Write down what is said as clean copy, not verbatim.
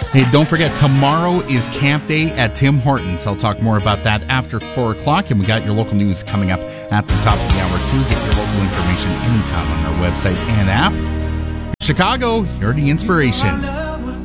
Hey, don't forget, tomorrow is Camp Day at Tim Hortons. I'll talk more about that after 4 o'clock, and we got your local news coming up at the top of the hour, too. Get your local information anytime on our website and app. Chicago, you're the inspiration.